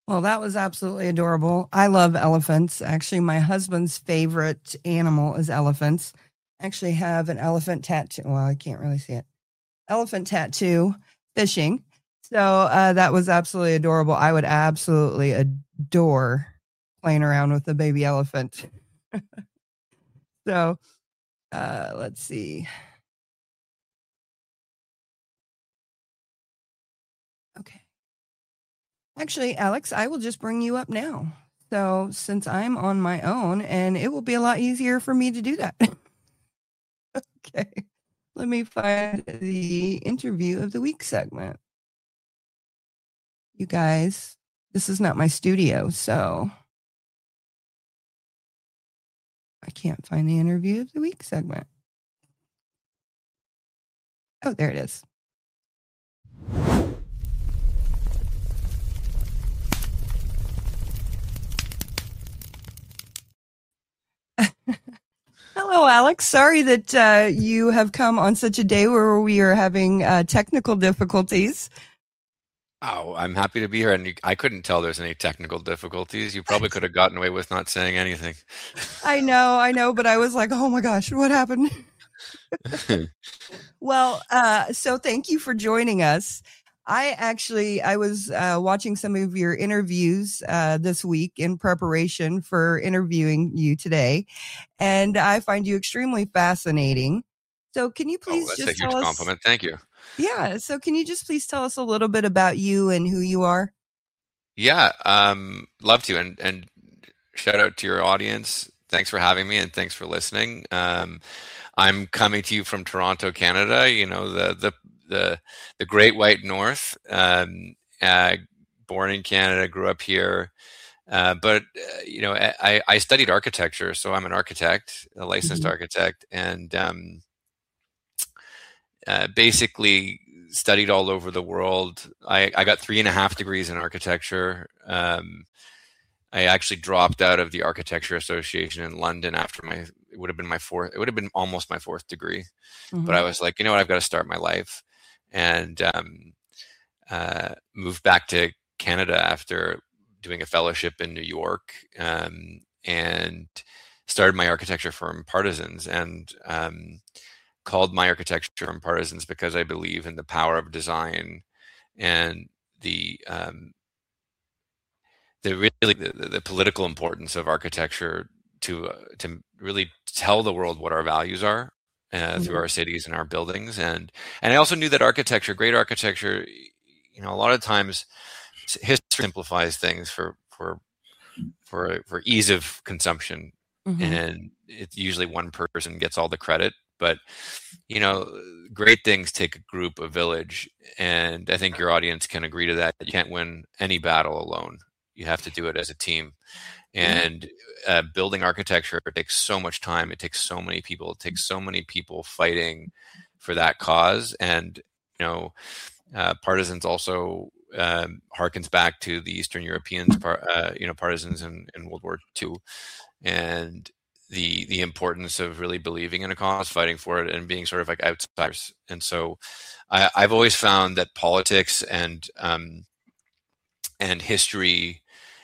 Well, that was absolutely adorable. I love elephants. Actually, my husband's favorite animal is elephants. I actually have an elephant tattoo. Well, I can't really see it. Elephant tattoo, fishing. So that was absolutely adorable. I would absolutely adore playing around with a baby elephant. So let's see. Okay. Actually, Alex, I will just bring you up now. So since I'm on my own, and it will be a lot easier for me to do that. Okay. Let me find the interview of the week segment. You guys, this is not my studio, so I can't find the interview of the week segment. Oh, there it is. Hello, Alex. Sorry that you have come on such a day where we are having technical difficulties. Oh, I'm happy to be here, and I couldn't tell there's any technical difficulties. You probably could have gotten away with not saying anything. I know, but I was like, oh my gosh, what happened? Well, so thank you for joining us. I was watching some of your interviews this week in preparation for interviewing you today, and I find you extremely fascinating. So, can you Oh, please that's a just huge tell us? compliment. Thank you. Yeah. So, can you just please tell us a little bit about you and who you are? Yeah, love to, and shout out to your audience. Thanks for having me, and thanks for listening. I'm coming to you from Toronto, Canada. You know the Great White North. Born in Canada, grew up here. But I studied architecture, so I'm an architect, a licensed Mhm. architect, and basically studied all over the world. I got 3.5 degrees in architecture. I actually dropped out of the Architecture Association in London after it would have been my fourth, it would have been almost my fourth degree. But I Mhm. was like, you know what, I've got to start my life. And moved back to Canada after doing a fellowship in New York, and started my architecture firm, Partisans, and called my architecture firm Partisans because I believe in the power of design and the um, the political importance of architecture to really tell the world what our values are through Mhm. our cities and our buildings. And I also knew that architecture, great architecture, a lot of times history simplifies things for ease of consumption, Mhm. and it's usually one person gets all the credit. But you know, great things take a group, a village, and I think your audience can agree to that. You can't win any battle alone. You have to do it as a team. Yeah. And building architecture, it takes so much time. It takes so many people. It takes so many people fighting for that cause. And you know, Partisans also harkens back to the Eastern Europeans, partisans in World War II, and the importance of really believing in a cause, fighting for it, and being sort of like outsiders. And so, I've always found that politics and history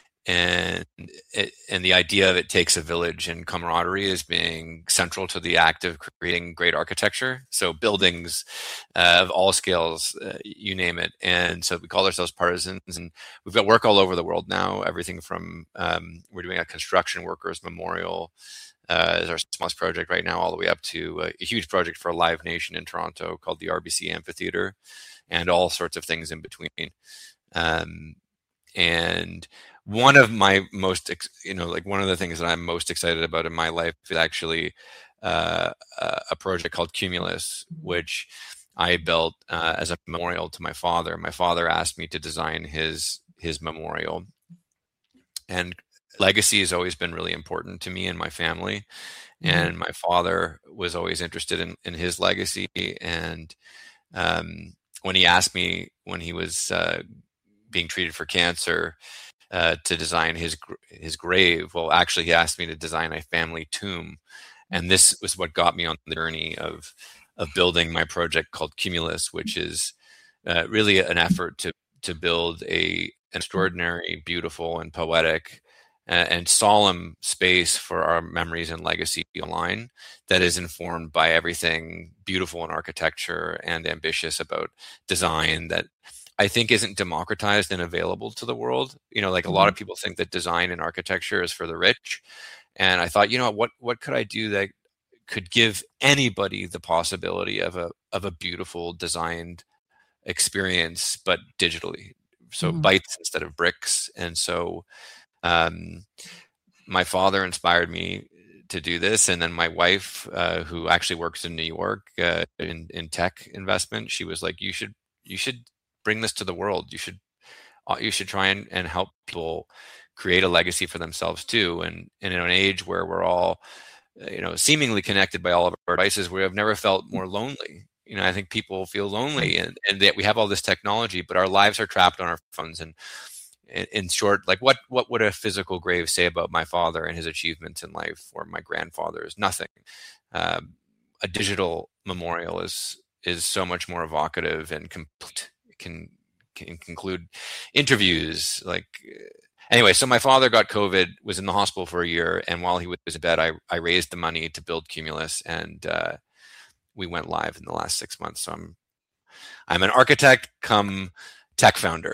and the idea of it takes a village and camaraderie as being central to the act of creating great architecture. So buildings of all scales, you name it. And so we call ourselves Partisans, and we've got work all over the world now. Everything from we're doing a construction workers memorial is our smallest project right now, all the way up to a huge project for Live Nation in Toronto called the RBC Amphitheater, and all sorts of things in between. Um, and one of my most, like one of the things that I'm most excited about in my life is actually a project called Cumulus, which I built as a memorial to my father. My father asked me to design his memorial, and legacy has always been really important to me and my family. Mhm. And my father was always interested in his legacy. And when he asked me when he was being treated for cancer to design his grave. Well, actually, he asked me to design a family tomb, and this was what got me on the journey of building my project called Cumulus, which is really an effort to build an extraordinary, beautiful, and poetic and solemn space for our memories and legacy online that is informed by everything beautiful in architecture and ambitious about design that I think isn't democratized and available to the world. Like a lot Mhm. of people think that design and architecture is for the rich. And I thought, what could I do that could give anybody the possibility of a beautiful designed experience, but digitally. So Mhm. bytes instead of bricks. And so um, my father inspired me to do this, and then my wife, who actually works in New York in tech investment, she was like, "You should bring this to the world. You should try and help people create a legacy for themselves too." And in an age where we're all seemingly connected by all of our devices, we have never felt more lonely. I think people feel lonely, and that we have all this technology, but our lives are trapped on our phones. And in short, like what would a physical grave say about my father and his achievements in life, or my grandfather's? Nothing. Um, a digital memorial is so much more evocative and complete. It can conclude interviews. Anyway, so my father got COVID, was in the hospital for a year, and while he was in bed, I raised the money to build Cumulus, and we went live in the last 6 months. So I'm an architect come tech founder.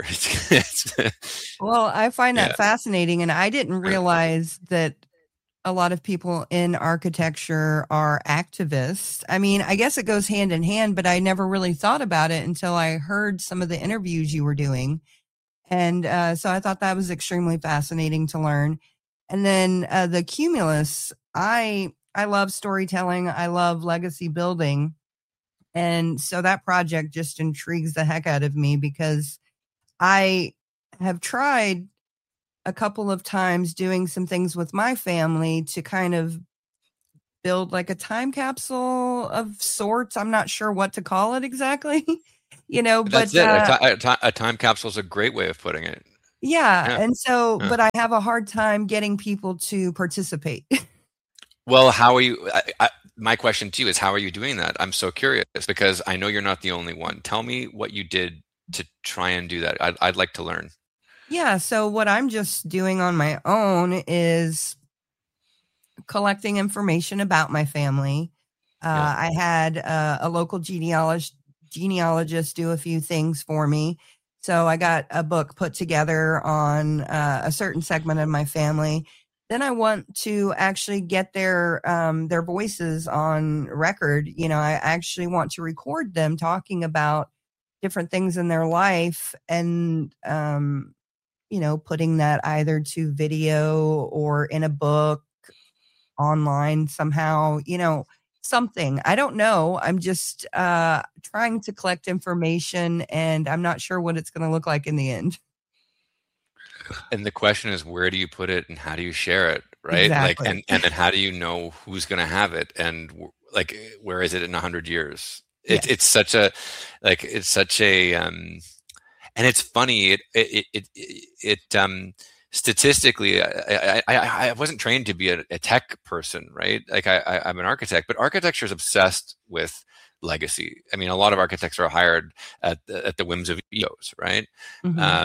Well, I find Yeah. that fascinating, and I didn't realize that a lot of people in architecture are activists. I mean, I guess it goes hand in hand, but I never really thought about it until I heard some of the interviews you were doing. And so I thought that was extremely fascinating to learn. And then the Cumulus, I love storytelling. I love legacy building. And so that project just intrigues the heck out of me because I have tried a couple of times doing some things with my family to kind of build like a time capsule of sorts. I'm not sure what to call it exactly, That's but it. A time capsule is a great way of putting it. yeah. Yeah. And so, Yeah. but I have a hard time getting people to participate. Well, how are you? My question to you is, how are you doing that? I'm so curious because I know you're not the only one. Tell me what you did to try and do that. I'd like to learn. Yeah. So, what I'm just doing on my own is collecting information about my family. Yeah. I had a local genealogist do a few things for me. So I got a book put together on a certain segment of my family. Then I want to actually get their voices on record. I actually want to record them talking about different things in their life and putting that either to video or in a book online somehow, something. I don't know. I'm just trying to collect information and I'm not sure what it's going to look like in the end. And the question is, where do you put it and how do you share it? Right. Like, Exactly. and then how do you know who's going to have it? And where is it in 100 years? It's Yes. such a, it's such a, and it's funny. Statistically, I wasn't trained to be a tech person, right? Like I'm an architect, but architecture is obsessed with legacy. I mean, a lot of architects are hired at the whims of EOs, right? Hmm.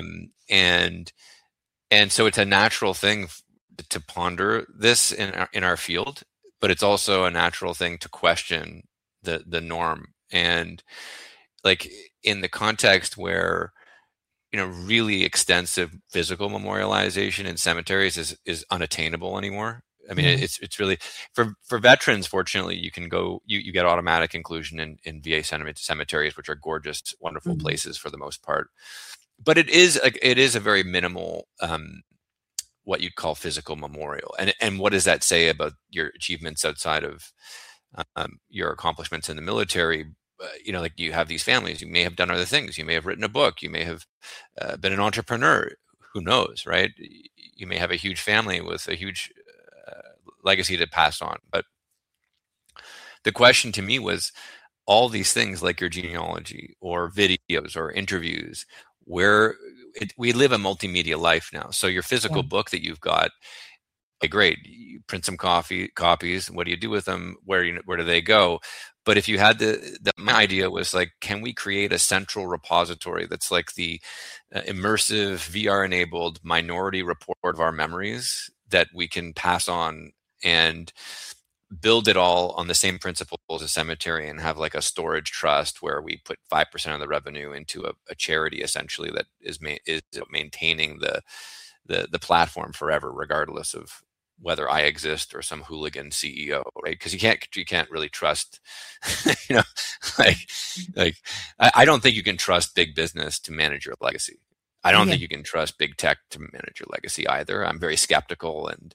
And so it's a natural thing to ponder this in our field, but it's also a natural thing to question the norm. And like in the context where really extensive physical memorialization in cemeteries is unattainable anymore. I mean, Yeah. it's really for veterans. Fortunately, you can go, you get automatic inclusion in VA cemeteries, which are gorgeous, wonderful Hmm. places for the most part. But it is a very minimal, what you'd call physical memorial. And what does that say about your achievements outside of your accomplishments in the military? Like you have these families, you may have done other things, you may have written a book, you may have been an entrepreneur, who knows, right? You may have a huge family with a huge legacy to pass on. But the question to me was, all these things like your genealogy or videos or interviews, where we live a multimedia life now. So your Yeah. physical book that you've got, okay, great. You print some copies. What do you do with them? Where do they go? But if you had my idea was like, can we create a central repository that's like the immersive VR enabled minority report of our memories that we can pass on and build it all on the same principles as a cemetery and have like a storage trust where we put 5% of the revenue into a charity essentially that is maintaining the platform forever, regardless of whether I exist or some hooligan CEO, right? Because you can't really trust, you know, like I don't think you can trust big business to manage your legacy. I don't think you can trust big tech to manage your legacy either. I'm very skeptical, and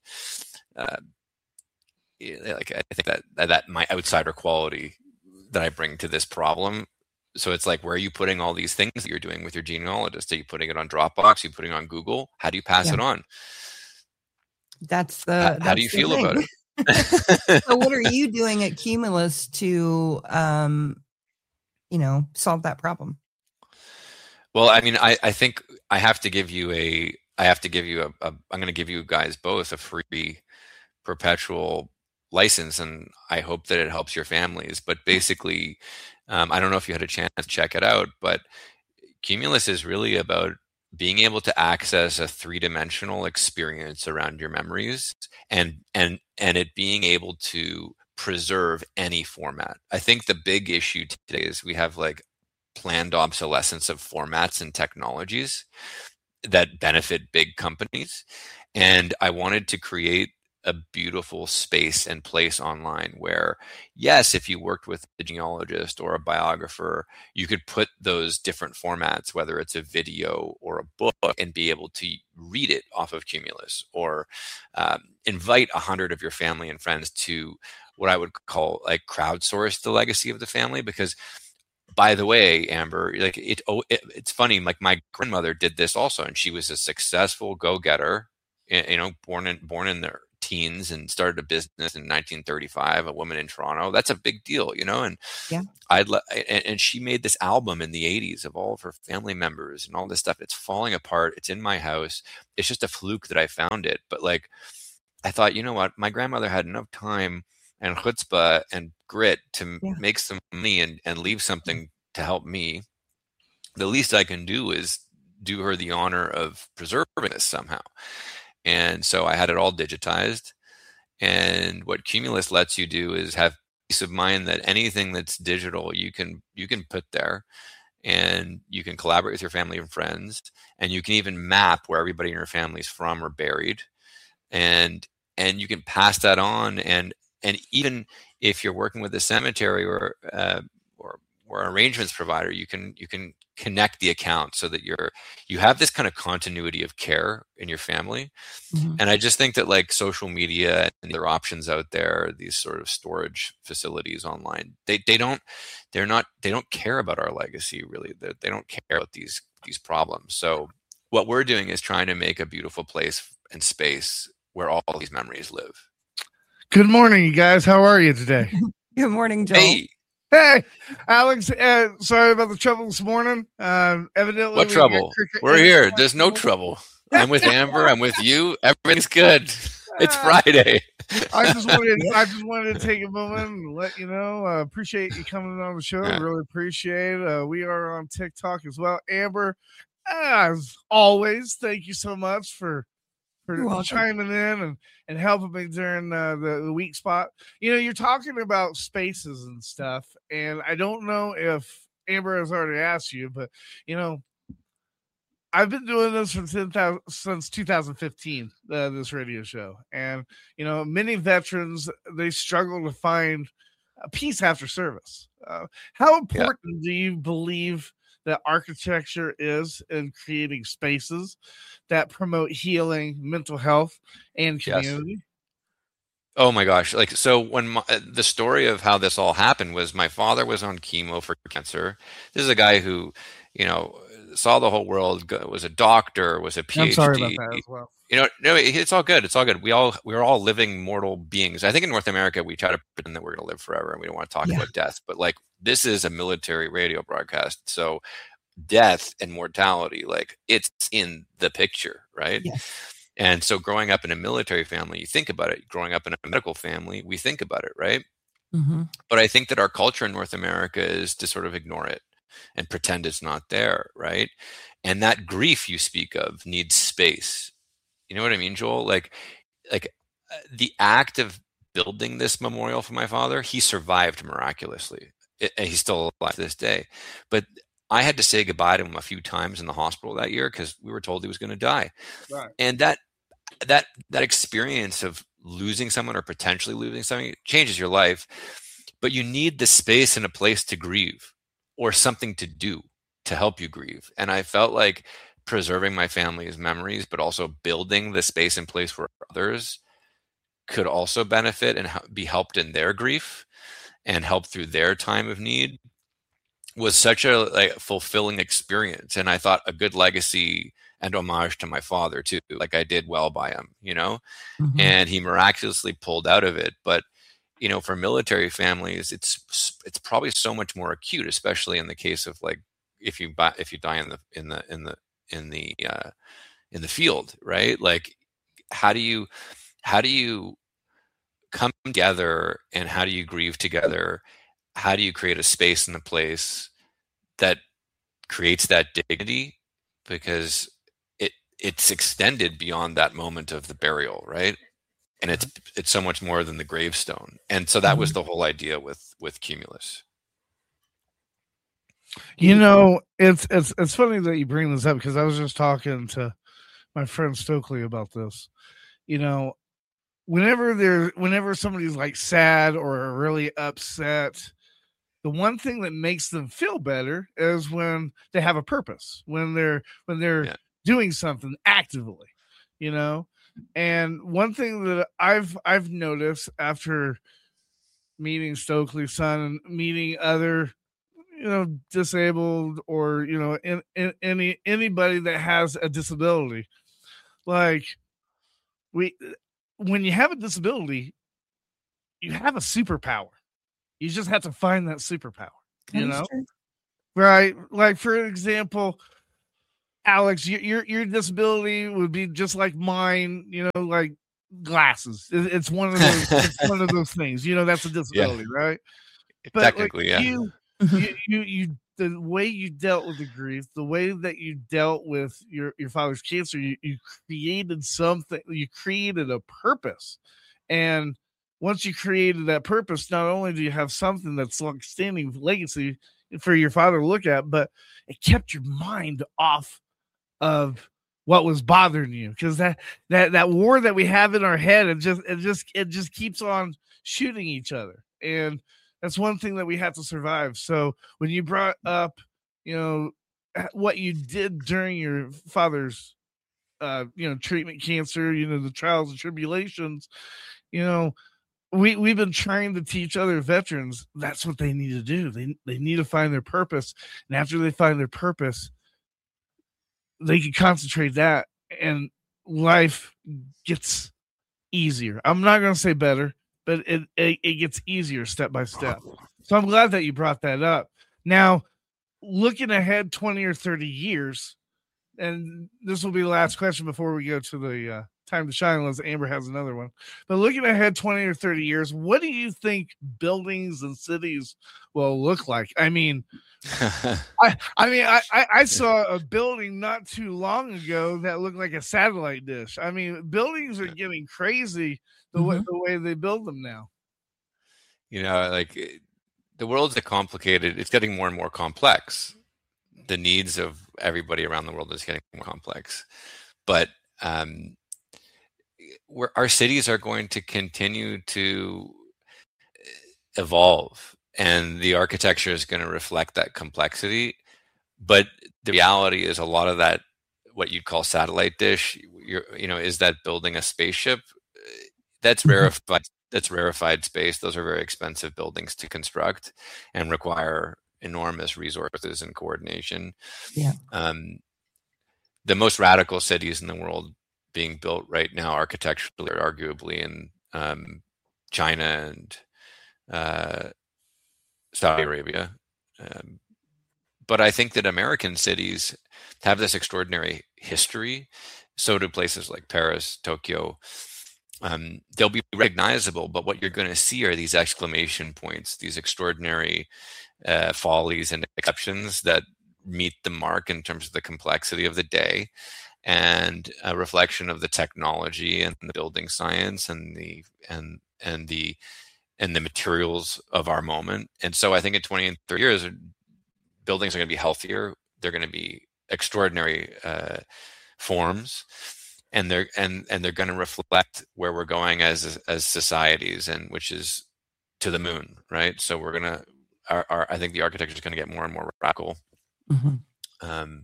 like I think that my outsider quality that I bring to this problem. So it's like, where are you putting all these things that you're doing with your genealogist? Are you putting it on Dropbox? Are you putting it on Google? How do you pass it on? How do you feel about it? So what are you doing at Cumulus to, solve that problem? Well, I mean, I think I have to give you I'm going to give you guys both a free perpetual license, and I hope that it helps your families. But basically, I don't know if you had a chance to check it out, but Cumulus is really about being able to access a three-dimensional experience around your memories and it being able to preserve any format. I think the big issue today is we have like planned obsolescence of formats and technologies that benefit big companies. And I wanted to create a beautiful space and place online where, yes, if you worked with a genealogist or a biographer, you could put those different formats, whether it's a video or a book, and be able to read it off of Cumulus, or invite 100 of your family and friends to what I would call like crowdsource the legacy of the family. Because, by the way, Amber, like it's funny, like my grandmother did this also, and she was a successful go-getter, born in their teens and started a business in 1935, a woman in Toronto. That's a big deal, and and she made this album in the 80s of all of her family members and all this stuff. It's falling apart. It's in my house. It's just a fluke that I found it. But like, I thought, you know what? My grandmother had enough time and chutzpah and grit to make some money and leave something to help me. The least I can do is do her the honor of preserving this somehow. And so I had it all digitized. And what Cumulus lets you do is have peace of mind that anything that's digital, you can put there, and you can collaborate with your family and friends, and you can even map where everybody in your family is from or buried. And you can pass that on. And even if you're working with a cemetery or arrangements provider, you can connect the account so that you have this kind of continuity of care in your family. Mm-hmm. And I just think that like social media and other options out there, these sort of storage facilities online, they don't care about our legacy, really. They don't care about these problems. So what we're doing is trying to make a beautiful place and space where all these memories live. Good morning, you guys. How are you today? Good morning, Joel. Hey, Alex, sorry about the trouble this morning. Evidently, what trouble? We're here. There's no trouble. I'm with Amber. I'm with you. Everything's good. It's Friday. I just wanted to take a moment and let you know. Appreciate you coming on the show. Yeah. Really appreciate it. We are on TikTok as well. Amber, as always, thank you so much for chiming in and helping me during the weak spot. You're talking about spaces and stuff, and I don't know if Amber has already asked you, but I've been doing this since 2015, this radio show, and many veterans, they struggle to find a peace after service. How important do you believe that architecture is in creating spaces that promote healing, mental health, and community? Yes. Oh my gosh. Like, so when the story of how this all happened was my father was on chemo for cancer. This is a guy who, saw the whole world, was a doctor, was a PhD. I'm sorry about that as well. No, it's all good. It's all good. We're all living mortal beings. I think in North America, we try to pretend that we're going to live forever and we don't want to talk about death. But like, this is a military radio broadcast. So death and mortality, like, it's in the picture, right? Yes. And so growing up in a military family, you think about it. Growing up in a medical family, we think about it, right? Mm-hmm. But I think that our culture in North America is to sort of ignore it and pretend it's not there, right? And that grief you speak of needs space. You know what I mean, Joel? The act of building this memorial for my father, he survived miraculously. And he's still alive to this day. But I had to say goodbye to him a few times in the hospital that year because we were told he was going to die. Right. And that experience of losing someone or potentially losing something changes your life. But you need the space and a place to grieve or something to do to help you grieve. And I felt like preserving my family's memories, but also building the space and place where others could also benefit and be helped in their grief and help through their time of need was such a fulfilling experience. And I thought a good legacy and homage to my father too. Like I did well by him, Mm-hmm. and he miraculously pulled out of it. But for military families, it's probably so much more acute, especially in the case of like if you die in the field, right? Like how do you come together and how do you grieve together? How do you create a space and a place that creates that dignity? Because it's extended beyond that moment of the burial, right? And it's so much more than the gravestone. And so that was the whole idea with Cumulus. It's funny that you bring this up because I was just talking to my friend Stokely about this. Whenever somebody's like sad or really upset, the one thing that makes them feel better is when they have a purpose, when they're doing something actively, And one thing that I've noticed after meeting Stokely's son and meeting other, disabled or anybody that has a disability, like when you have a disability, you have a superpower. You just have to find that superpower, right? Like for example, Alex, your disability would be just like mine, like glasses. It's one of those. It's one of those things. That's a disability, right? But technically, like, you the way you dealt with the grief, the way that you dealt with your father's cancer, you created something. You created a purpose, and once you created that purpose, not only do you have something that's long-standing legacy for your father to look at, but it kept your mind off of what was bothering you, because that war that we have in our head, it just keeps on shooting each other, and that's one thing that we have to survive. So when you brought up, what you did during your father's, treatment cancer, the trials and tribulations, we've been trying to teach other veterans that's what they need to do. They need to find their purpose, and after they find their purpose, they can concentrate that, and life gets easier. I'm not going to say better, but it gets easier step by step. So I'm glad that you brought that up. Now, looking ahead 20 or 30 years, and this will be the last question before we go to the time to shine, unless Amber has another one. But looking ahead 20 or 30 years, what do you think buildings and cities will look like? I mean, I saw a building not too long ago that looked like a satellite dish. I mean, buildings are getting crazy the way they build them now. The world's complicated. It's getting more and more complex. The needs of everybody around the world is getting more complex. But our cities are going to continue to evolve, and the architecture is going to reflect that complexity. But the reality is a lot of that, what you'd call satellite dish, is that building a spaceship? That's rarefied. That's rarefied space. Those are very expensive buildings to construct and require enormous resources and coordination. Yeah. The most radical cities in the world being built right now architecturally are arguably in China and Saudi Arabia. But I think that American cities have this extraordinary history. So do places like Paris, Tokyo. they'll be recognizable, but what you're going to see are these exclamation points, these extraordinary follies and exceptions that meet the mark in terms of the complexity of the day, and a reflection of the technology and the building science and the materials of our moment. And so I think in 20 and 30 years, buildings are going to be healthier. They're going to be extraordinary forms, and they're going to reflect where we're going as societies, and which is to the moon, right? So we're going to, I think the architecture is going to get more and more radical. Mm-hmm.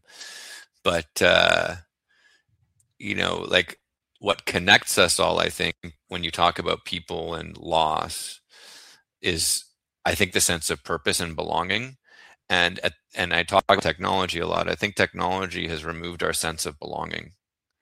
Like what connects us all, I think, when you talk about people and loss, is I think the sense of purpose and belonging. And I talk about technology a lot. I think technology has removed our sense of belonging,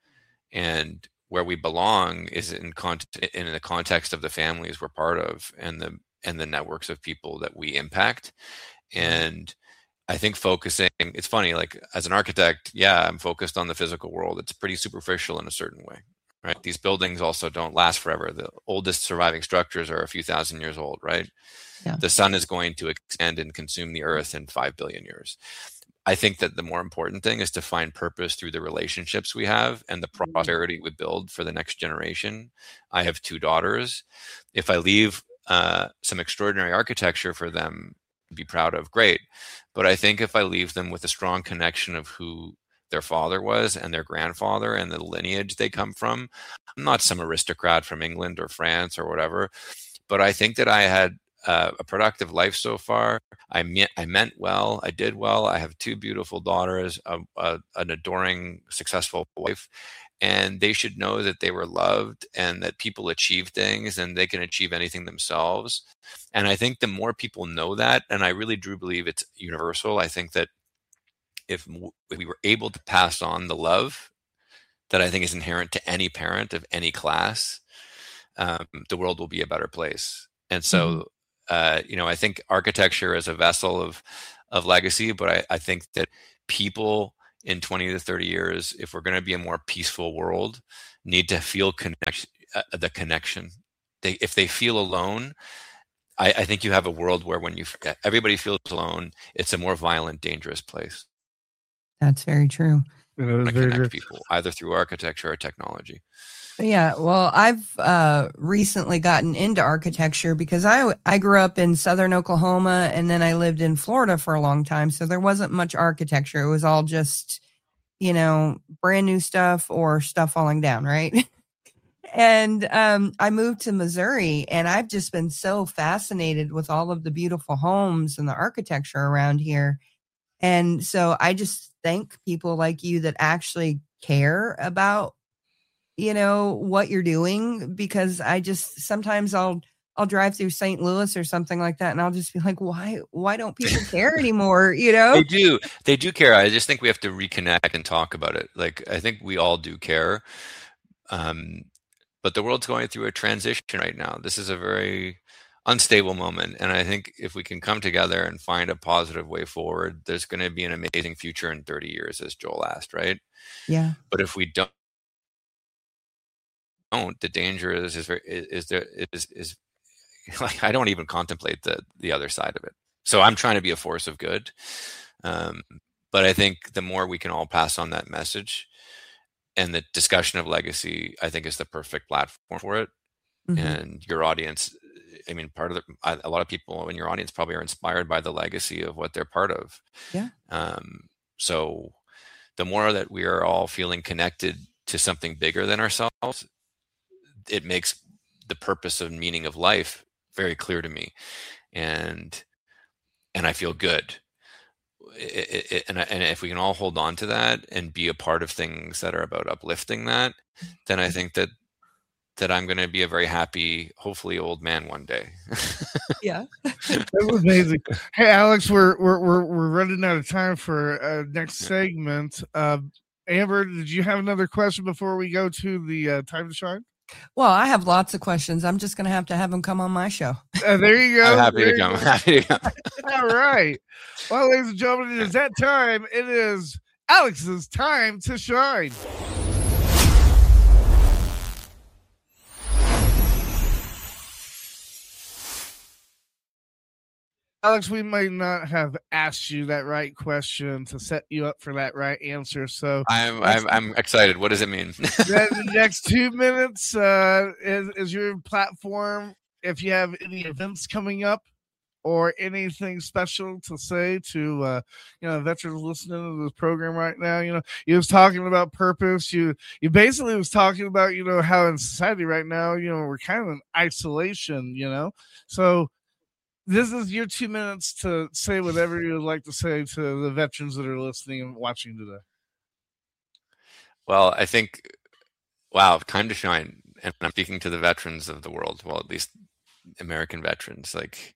and where we belong is in the context of the families we're part of, and the networks of people that we impact. And I think focusing, it's funny, like as an architect, yeah, I'm focused on the physical world. It's pretty superficial in a certain way, right? These buildings also don't last forever. The oldest surviving structures are a few thousand years old, right? Yeah. The sun is going to expand and consume the earth in 5 billion years. I think that the more important thing is to find purpose through the relationships we have and the prosperity we build for the next generation. I have 2 daughters. If I leave some extraordinary architecture for them to be proud of, great. But I think if I leave them with a strong connection of who their father was and their grandfather and the lineage they come from, I'm not some aristocrat from England or France or whatever, but I think that I had a productive life so far. I meant well. I did well. I have 2 beautiful daughters, an adoring, successful wife, and they should know that they were loved and that people achieve things and they can achieve anything themselves. And I think the more people know that, and I really do believe it's universal, I think that if we were able to pass on the love that I think is inherent to any parent of any class, the world will be a better place. And so, I think architecture is a vessel of legacy, but I think that people in 20 to 30 years, if we're going to be a more peaceful world, need to feel the connection. If they feel alone, I think you have a world where when everybody feels alone, it's a more violent, dangerous place. That's very true. Connect people either through architecture or technology. Yeah, well, I've recently gotten into architecture because I grew up in southern Oklahoma, and then I lived in Florida for a long time. So there wasn't much architecture. It was all just, brand new stuff or stuff falling down, right? And I moved to Missouri, and I've just been so fascinated with all of the beautiful homes and the architecture around here. And so I just thank people like you that actually care about what you're doing, because sometimes I'll drive through St. Louis or something like that, and I'll just be like, why don't people care anymore? They do care. I just think we have to reconnect and talk about it. Like, I think we all do care. But the world's going through a transition right now. This is a very unstable moment. And I think if we can come together and find a positive way forward, there's going to be an amazing future in 30 years, as Joel asked, right? Yeah. But if we don't, the danger is like, I don't even contemplate the other side of it. So I'm trying to be a force of good. But I think the more we can all pass on that message, and the discussion of legacy, I think, is the perfect platform for it. Mm-hmm. And your audience, I mean, a lot of people in your audience probably are inspired by the legacy of what they're part of. Yeah. So the more that we are all feeling connected to something bigger than ourselves, it makes the purpose and meaning of life very clear to me. And I feel good. And if we can all hold on to that and be a part of things that are about uplifting that, then I think that I'm going to be a very happy, hopefully, old man one day. Yeah, that was amazing. Hey, Alex, we're running out of time for next segment. Amber, did you have another question before we go to the time to shine? Well, I have lots of questions. I'm just going to have them come on my show. There you go. I'm happy to come. All right. Well, ladies and gentlemen, it is that time. It is Alex's time to shine. Alex, we might not have asked you that right question to set you up for that right answer. So I'm excited. What does it mean? The next 2 minutes is your platform. If you have any events coming up or anything special to say to veterans listening to this program right now, you was talking about purpose. You basically was talking about how in society right now we're kind of in isolation. So this is your 2 minutes to say whatever you would like to say to the veterans that are listening and watching today. Well, I think, wow, time to shine. And I'm speaking to the veterans of the world. Well, at least American veterans. Like,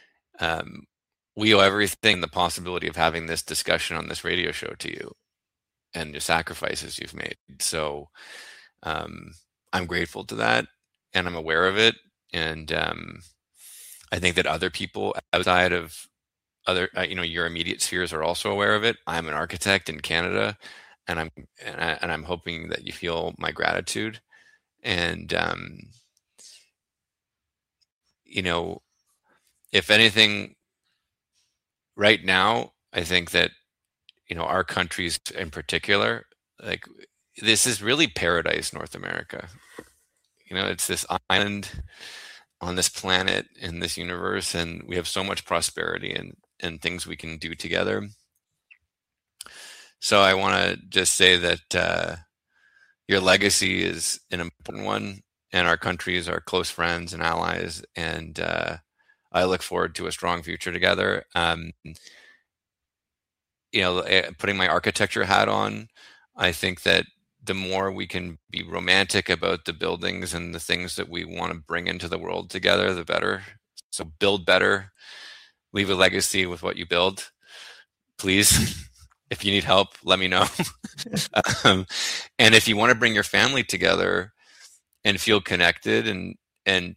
we owe everything, the possibility of having this discussion on this radio show to you and the sacrifices you've made. So I'm grateful to that, and I'm aware of it. And I think that other people outside of your immediate spheres are also aware of it. I'm an architect in Canada, and I'm hoping that you feel my gratitude. And if anything, right now, I think that our countries in particular, like, this is really paradise, North America. It's this island on this planet, in this universe, and we have so much prosperity and things we can do together. So I want to just say that your legacy is an important one, and our countries are close friends and allies, and I look forward to a strong future together. Putting my architecture hat on, I think that the more we can be romantic about the buildings and the things that we want to bring into the world together, the better. So build better, leave a legacy with what you build, please. If you need help, let me know. And if you want to bring your family together and feel connected and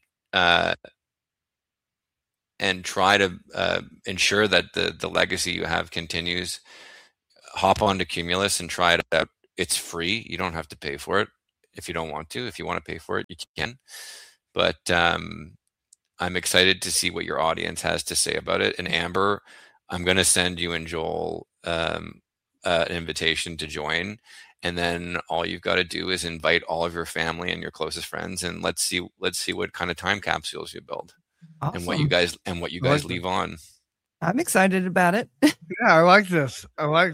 try to ensure that the legacy you have continues, hop onto Cumulus and try it out. It's free. You don't have to pay for it if you don't want to. If you want to pay for it, you can. But I'm excited to see what your audience has to say about it. And Amber, I'm going to send you and Joel an invitation to join. And then all you've got to do is invite all of your family and your closest friends, and let's see what kind of time capsules you build. Awesome. And what you guys leave on. I'm excited about it. Yeah, I like this.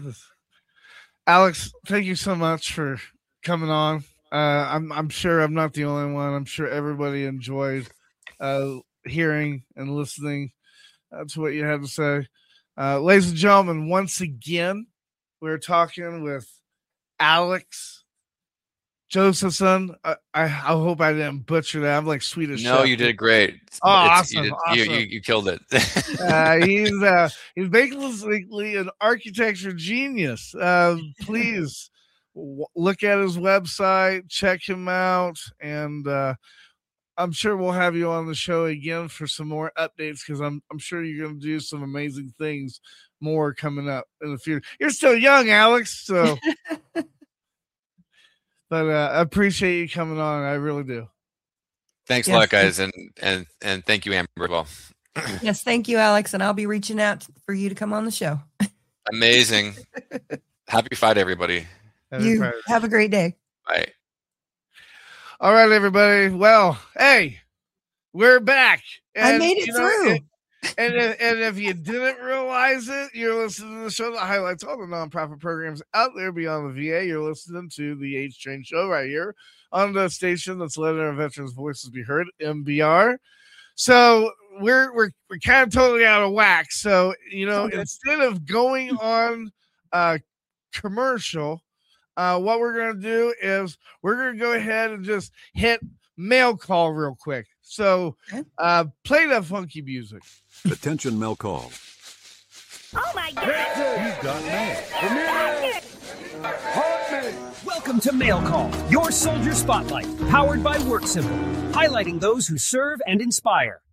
Alex, thank you so much for coming on. I'm sure I'm not the only one. I'm sure everybody enjoyed hearing and listening to what you had to say. Ladies and gentlemen, once again, we're talking with Alex Josephson. I hope I didn't butcher that. I'm like Swedish. No, you did great. Oh, awesome. You killed it. He's basically an architecture genius. Please look at his website, check him out, and I'm sure we'll have you on the show again for some more updates, because I'm sure you're going to do some amazing things more coming up in the future. You're still young, Alex, so. But I appreciate you coming on. I really do. Thanks a lot, guys, and thank you, Amber, as well. Yes, thank you, Alex, and I'll be reaching out for you to come on the show. Amazing. Happy Friday, everybody. Have a great day. Bye. All right, everybody. Well, hey, we're back. And, I made it through. And if you didn't realize it, you're listening to the show that highlights all the nonprofit programs out there beyond the VA. You're listening to the H Train Show right here on the station that's letting our veterans' voices be heard, MBR. So we're kind of totally out of whack. So instead of going on commercial, what we're going to do is we're going to go ahead and just hit mail call real quick. So play that funky music. Attention, mail call. Oh my God! You've got mail. Welcome to Mail Call, your soldier spotlight, powered by WorkSimple, highlighting those who serve and inspire.